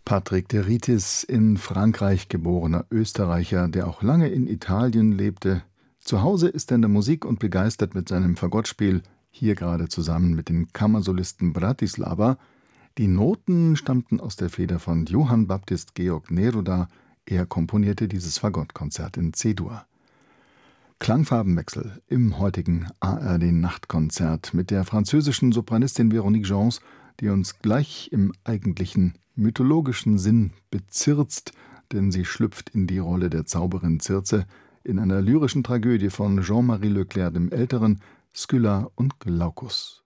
Patrick de Ritis, in Frankreich geborener Österreicher, der auch lange in Italien lebte. Zu Hause ist er in der Musik und begeistert mit seinem Fagottspiel, hier gerade zusammen mit den Kammersolisten Bratislava. Die Noten stammten aus der Feder von Johann Baptist Georg Neruda. Er komponierte dieses Fagottkonzert in C-Dur. Klangfarbenwechsel im heutigen ARD-Nachtkonzert mit der französischen Sopranistin Véronique Gens, die uns gleich im eigentlichen mythologischen Sinn bezirzt, denn sie schlüpft in die Rolle der Zauberin Circe in einer lyrischen Tragödie von Jean-Marie Leclerc dem Älteren, Scylla und Glaucus.